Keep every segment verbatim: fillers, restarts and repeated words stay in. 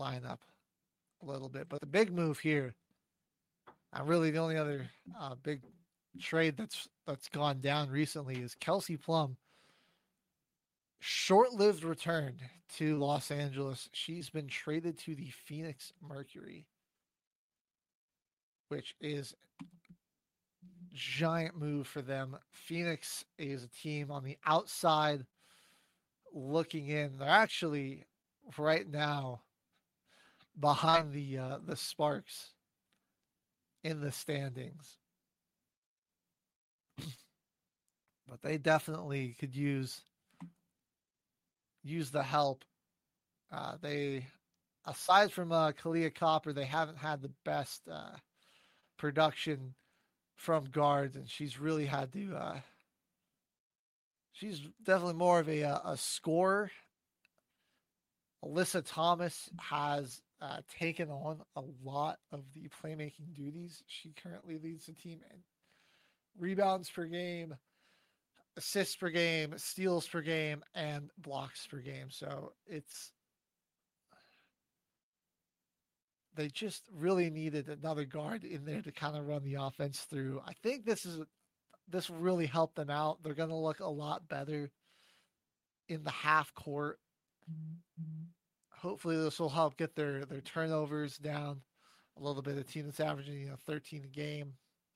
lineup a little bit. But the big move here, and really the only other uh, big trade that's that's gone down recently is Kelsey Plum. Short-lived return to Los Angeles. She's been traded to the Phoenix Mercury, which is giant move for them. Phoenix is a team on the outside looking in. They're actually right now behind the uh, the Sparks in the standings, but they definitely could use use the help. Uh, they, aside from uh, Kalia Copper, they haven't had the best uh, production from guards, and she's really had to. Uh, she's definitely more of a a scorer. Alyssa Thomas has uh, taken on a lot of the playmaking duties. She currently leads the team in rebounds per game, assists per game, steals per game, and blocks per game. So it's they just really needed another guard in there to kind of run the offense through. I think this is this really helped them out. They're going to look a lot better in the half court. Hopefully, this will help get their their turnovers down a little bit. A team that's averaging you know thirteen a game.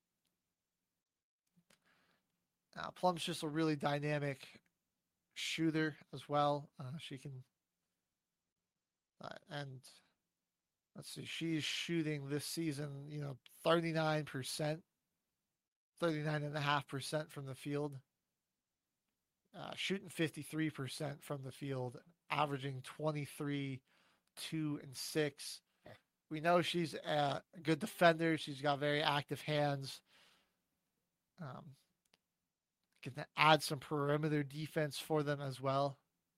Uh, Plum's just a really dynamic shooter as well. Uh, she can, uh, and let's see, she's shooting this season, you know, thirty-nine percent, thirty-nine point five percent from the field, uh, shooting fifty-three percent from the field, averaging twenty-three, two, and six. We know she's a good defender. She's got very active hands. Um, can add some perimeter defense for them as well.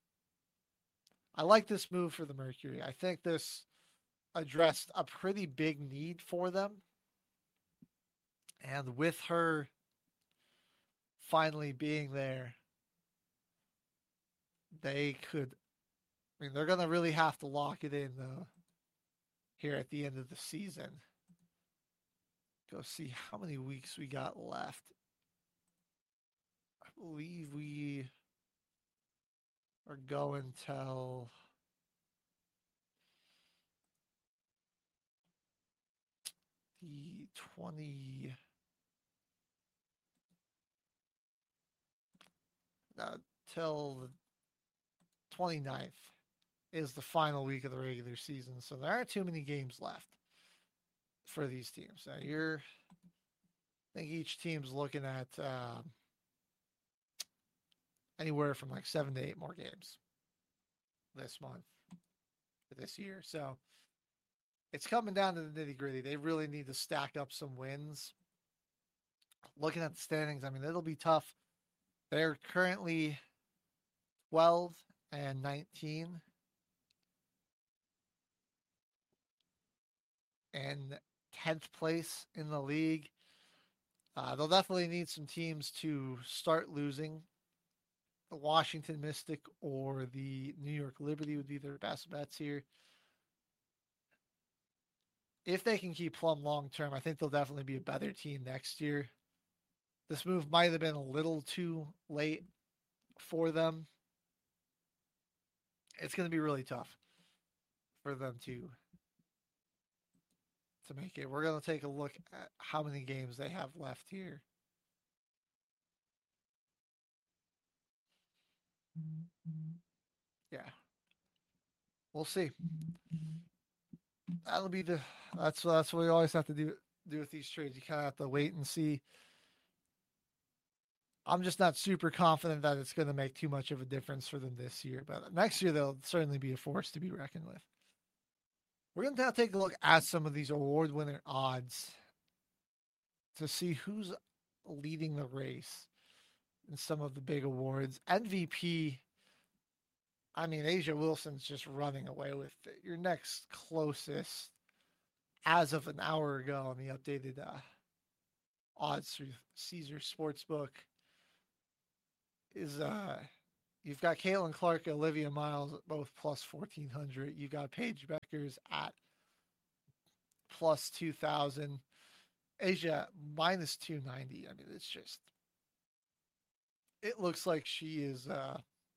I like this move for the Mercury. I think this addressed a pretty big need for them. And with her finally being there, they could, I mean, they're going to really have to lock it in, though, here at the end of the season. Go see how many weeks we got left. I believe we are going till the twenty. Uh, till the twenty-ninth is the final week of the regular season. So there aren't too many games left for these teams. Now you're, I think each team's looking at um, anywhere from like seven to eight more games this month, this year. So it's coming down to the nitty gritty. They really need to stack up some wins. Looking at the standings, I mean, it'll be tough. They're currently twelve and nineteen. And tenth place in the league. Uh, they'll definitely need some teams to start losing. The Washington Mystic or the New York Liberty would be their best bets here. If they can keep Plum long term, I think they'll definitely be a better team next year. This move might have been a little too late for them. It's going to be really tough for them to to make it. We're going to take a look at how many games they have left here. Yeah. We'll see. That'll be the that's that's what we always have to do do with these trades. You kind of have to wait and see. I'm just not super confident that it's going to make too much of a difference for them this year, but next year they'll certainly be a force to be reckoned with. We're going to now take a look at some of these award winner odds to see who's leading the race in some of the big awards. M V P, I mean, A'ja Wilson's just running away with it. Your next closest, as of an hour ago on the updated uh, odds through Caesar Sportsbook, is uh, You've got Caitlin Clark, Olivia Miles, both plus fourteen hundred. You've got Paige Beckers at plus two thousand. Asia minus two ninety. I mean, it's just, it looks like she is uh,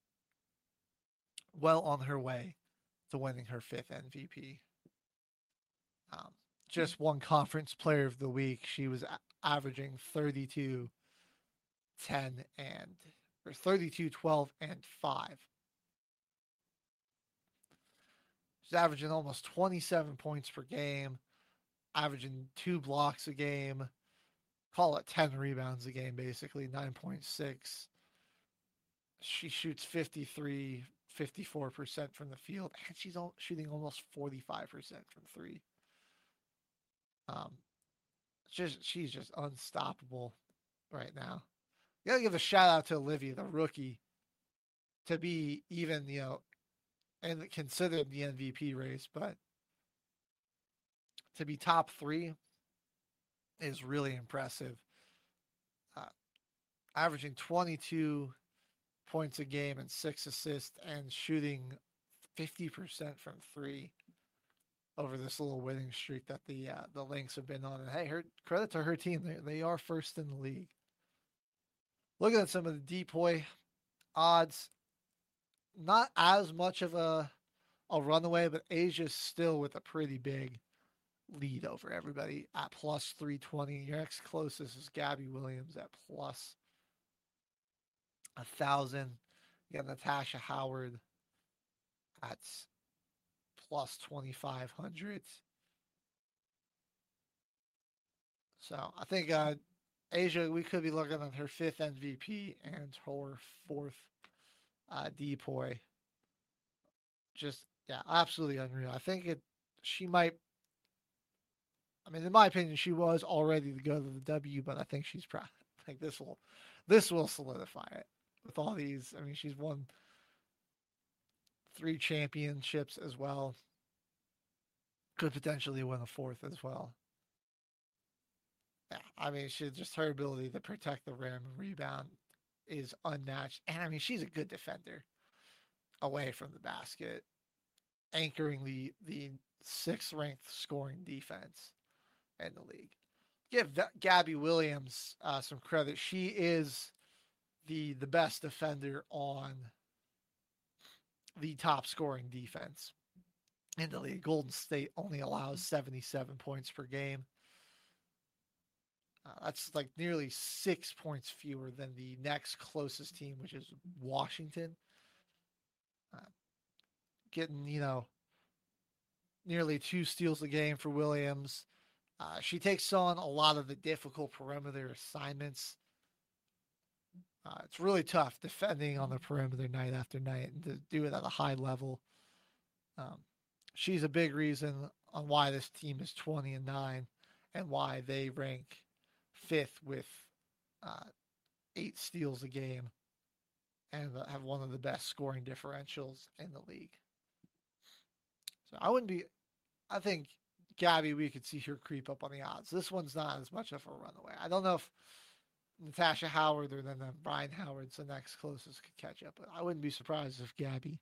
well on her way to winning her fifth M V P. Um, just one conference player of the week. She was a- averaging thirty-two, ten, and or thirty-two, twelve, and five. She's averaging almost twenty-seven points per game, averaging two blocks a game, call it ten rebounds a game, basically, nine point six. She shoots fifty-three, fifty-four percent from the field, and she's shooting almost forty-five percent from three. Um, just she's just unstoppable right now. You gotta give a shout out to Olivia, the rookie, to be even, you know, and considered the M V P race, but to be top three is really impressive. Uh, Averaging twenty-two points a game and six assists and shooting fifty percent from three over this little winning streak that the uh, the Lynx have been on. And hey, her credit to her team; they they are first in the league. Looking at some of the depoy odds, not as much of a a runaway, but Asia's still with a pretty big lead over everybody at plus three twenty. Your next closest is Gabby Williams at plus a thousand. You got Natasha Howard at plus twenty-five hundred. So I think uh, Asia, we could be looking at her fifth M V P and her fourth uh, depoy. Just, yeah, absolutely unreal. I think it, she might, I mean, in my opinion, she was all ready to go to the W, but I think she's proud. Like this will, this will solidify it with all these. I mean, she's won three championships as well. Could potentially win a fourth as well. Yeah, I mean, she just her ability to protect the rim and rebound is unmatched. And I mean, she's a good defender away from the basket, anchoring the the sixth ranked scoring defense in the league. Give Gabby Williams uh, some credit. She is the the best defender on the top scoring defense in the league. Golden State only allows seventy-seven points per game. Uh, that's like nearly six points fewer than the next closest team, which is Washington. Uh, Getting, you know, nearly two steals a game for Williams. Uh, she takes on a lot of the difficult perimeter assignments. Uh, it's really tough defending on the perimeter night after night and to do it at a high level. Um, she's a big reason on why this team is twenty and nine and why they rank fifth with uh, eight steals a game and have one of the best scoring differentials in the league. So I wouldn't be, I think Gabby, we could see her creep up on the odds. This one's not as much of a runaway. I don't know if Natasha Howard or then uh, Brian Howard's the next closest could catch up, but I wouldn't be surprised if Gabby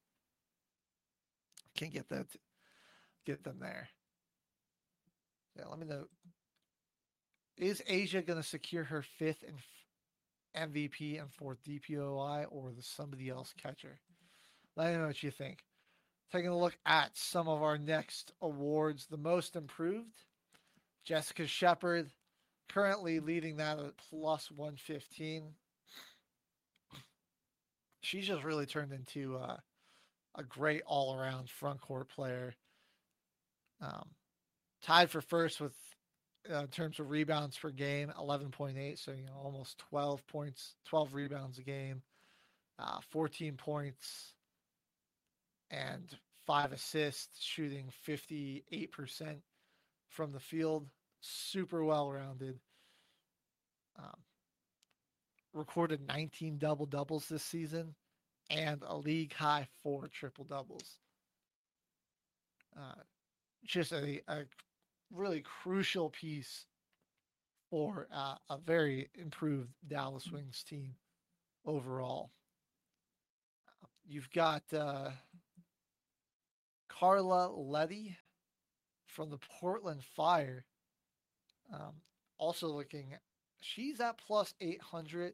can get that, get them there. Yeah, let me know. Is Asia going to secure her fifth and M V P and fourth D P O I, or does somebody else catch her? Let me know what you think. Taking a look at some of our next awards. The most improved, Jessica Shepard, currently leading that at plus one fifteen. She's just really turned into uh, a great all around front court player. Um, tied for first with uh, in terms of rebounds per game, eleven point eight. So, you know, almost twelve points, twelve rebounds a game, uh, fourteen points, and five assists, shooting fifty-eight percent from the field. Super well rounded. Um, recorded nineteen double doubles this season and a league high four triple doubles. Uh, just a, a really crucial piece for uh, a very improved Dallas Wings team overall. You've got uh, Carla Leddy from the Portland Fire. Um, also looking, she's at plus eight hundred.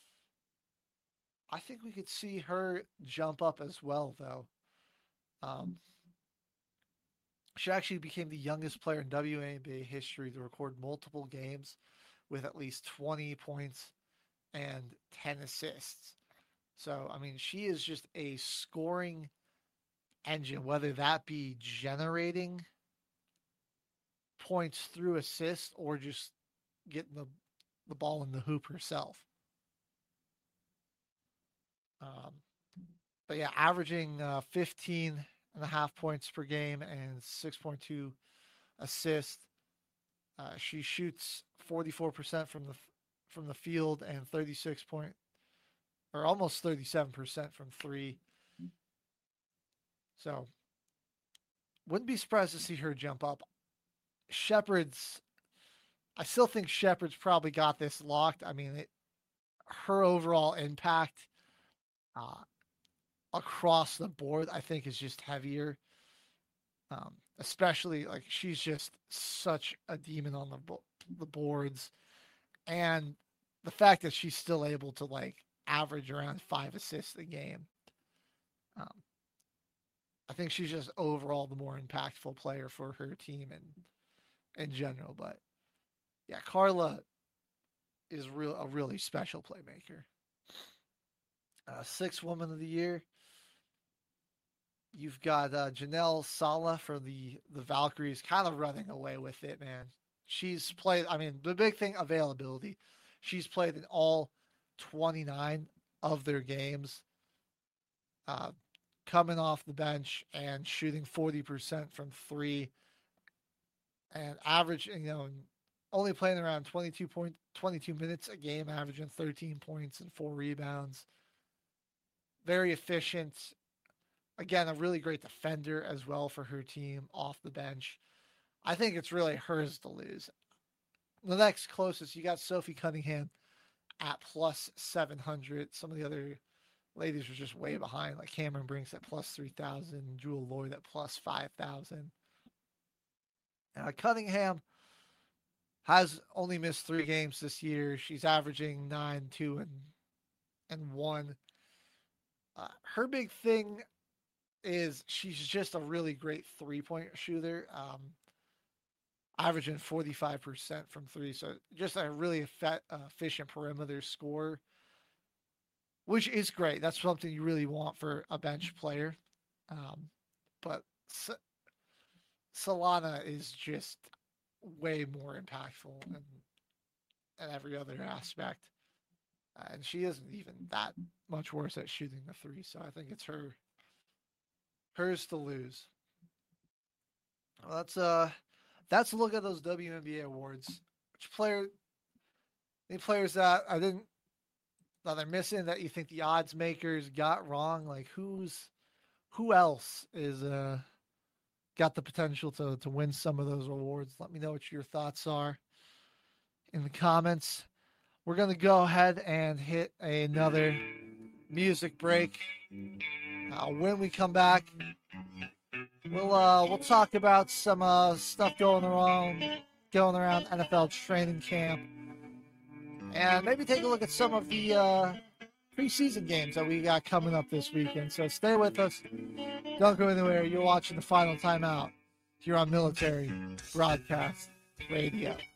I think we could see her jump up as well, though. Um, she actually became the youngest player in W N B A history to record multiple games with at least twenty points and ten assists. So, I mean, she is just a scoring engine, whether that be generating points through assists or just getting the, the ball in the hoop herself. Um, but yeah, averaging uh, fifteen and a half points per game and six point two assists. Uh, she shoots forty-four percent from the from the field and thirty-six point or almost thirty-seven percent from three. So wouldn't be surprised to see her jump up. Sheppard's, I still think Sheppard's probably got this locked. I mean, it, her overall impact uh, across the board, I think, is just heavier. Um, especially like she's just such a demon on the bo- the boards, and the fact that she's still able to like average around five assists a game. Um, I think she's just overall the more impactful player for her team and in general. But yeah, Carla is real a really special playmaker. Uh, sixth woman of the year. You've got uh, Janelle Sala for the the Valkyries, kind of running away with it, man. She's played. I mean, the big thing, availability. She's played in all twenty-nine of their games, uh, coming off the bench and shooting forty percent from three, and averaging, you know, only playing around twenty-two point twenty-two minutes a game, averaging thirteen points and four rebounds. Very efficient. Again, a really great defender as well for her team off the bench. I think it's really hers to lose. The next closest, you got Sophie Cunningham at plus seven hundred. Some of the other ladies are just way behind, like Cameron Brinks at plus three thousand, Jewel Lloyd at plus five thousand. Uh, Cunningham has only missed three games this year. She's averaging nine, two, and and one. Uh, her big thing is she's just a really great three-point shooter, um, averaging forty-five percent from three. So just a really effect, uh, efficient perimeter scorer, which is great. That's something you really want for a bench player. Um, but S- Solana is just way more impactful in, in every other aspect. Uh, and she isn't even that much worse at shooting the three. So I think it's her hers to lose. Well, that's uh that's a look at those W N B A awards. Which player any players that I didn't that they're missing that you think the odds makers got wrong? Like who's who else is uh got the potential to to win some of those awards? Let me know what your thoughts are in the comments. We're gonna go ahead and hit another music break. Uh, when we come back, we'll uh, we'll talk about some uh, stuff going around going around N F L training camp, and maybe take a look at some of the uh, preseason games that we got coming up this weekend. So stay with us. Don't go anywhere. You're watching the Final Timeout here on Military Broadcast Radio.